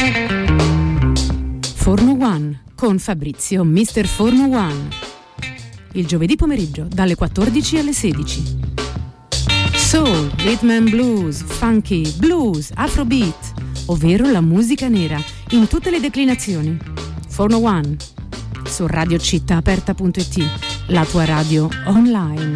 Forno One con Fabrizio Mr. Forno One. Il giovedì pomeriggio dalle 14 alle 16. Soul, rhythm and blues, funky, blues, afrobeat, ovvero la musica nera in tutte le declinazioni. Forno One su radiocittaaperta.it, la tua radio online.